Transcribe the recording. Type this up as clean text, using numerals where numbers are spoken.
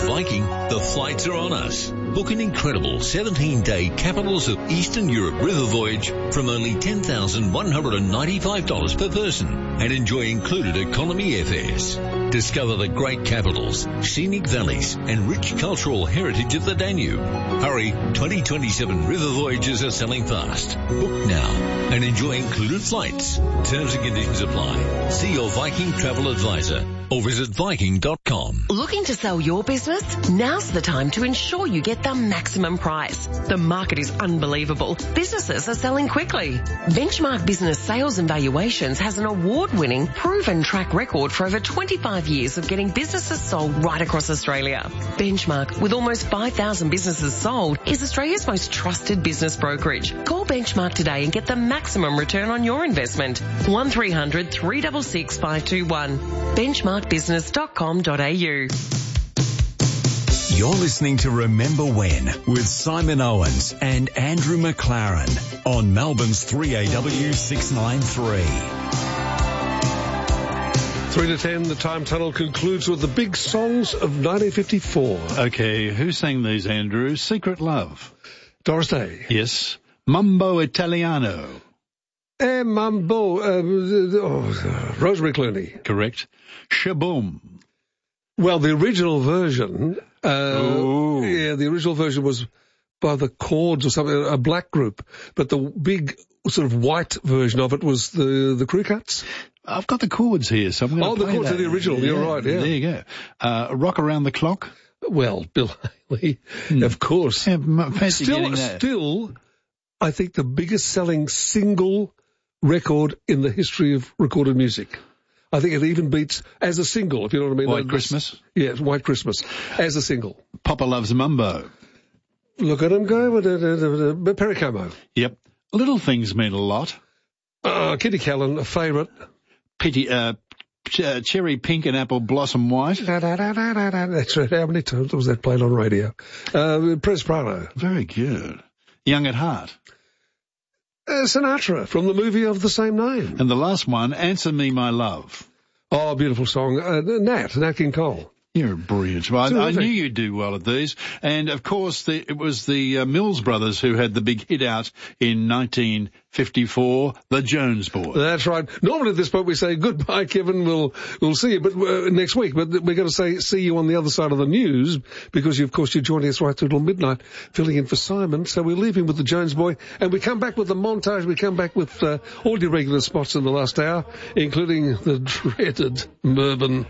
Viking, the flights are on us. Book an incredible 17-day Capitals of Eastern Europe river voyage from only $10,195 per person and enjoy included economy airfares. Discover the great capitals, scenic valleys and rich cultural heritage of the Danube. Hurry, 2027 river voyages are selling fast. Book now and enjoy included flights. Terms and conditions apply. See your Viking travel advisor or visit Viking.com. Looking to sell your business? Now's the time to ensure you get the maximum price. The market is unbelievable. Businesses are selling quickly. Benchmark Business Sales and Valuations has an award-winning, proven track record for over 25 years of getting businesses sold right across Australia. Benchmark, with almost 5,000 businesses sold, is Australia's most trusted business brokerage. Call Benchmark today and get the maximum return on your investment. 1300 366 521. benchmarkbusiness.com.au. You're listening to Remember When with Simon Owens and Andrew McLaren on Melbourne's 3AW 693. 3 to 10, the time tunnel concludes with the big songs of 1954. Okay, who sang these, Andrew? Secret Love. Doris Day. Yes. Mambo Italiano. Mambo. Rosemary Clooney. Correct. Shaboom. Well, the original version, the original version was by the Chords or something, a black group, but the big sort of white version of it was the Crew Cuts. I've got the chords here, so I'm going to play the chords that. are the original. You're right. Yeah. There you go. Rock Around the Clock. Well, Bill Haley, of course. Yeah, fancy getting that. Still, I think the biggest selling single record in the history of recorded music. I think it even beats as a single, if you know what I mean. White Christmas? Yeah, White Christmas, as a single. Papa Loves Mumbo. Look at him go with Perry Como. Yep. Little Things Mean a Lot. Kitty Callan, a favourite. Cherry Pink and Apple Blossom White. That's right. How many times was that played on radio? Pres Prado. Very good. Young at Heart. Sinatra from the movie of the same name. And the last one, Answer Me My Love. Oh, beautiful song. Nat King Cole. You're brilliant. Well, I knew you'd do well at these. And, of course, it was the Mills Brothers who had the big hit out in 1954, The Jones Boys. That's right. Normally at this point we say, goodbye, Kevin, we'll see you next week. But we're going to say see you on the other side of the news because, of course, you're joining us right through till midnight, filling in for Simon. So we leave him with The Jones Boy. And we come back with the montage. We come back with all your regular spots in the last hour, including the dreaded Mervyn.